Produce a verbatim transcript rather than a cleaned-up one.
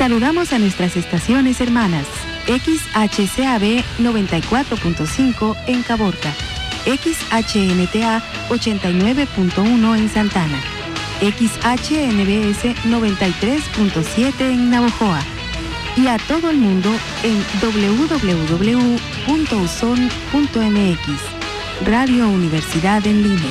Saludamos a nuestras estaciones hermanas. X H C A B noventa y cuatro punto cinco en Caborca, X H N T A ochenta y nueve punto uno en Santana, X H N B S noventa y tres punto siete en Navojoa y a todo el mundo en doble u doble u doble u punto uson punto m x. Radio Universidad en línea.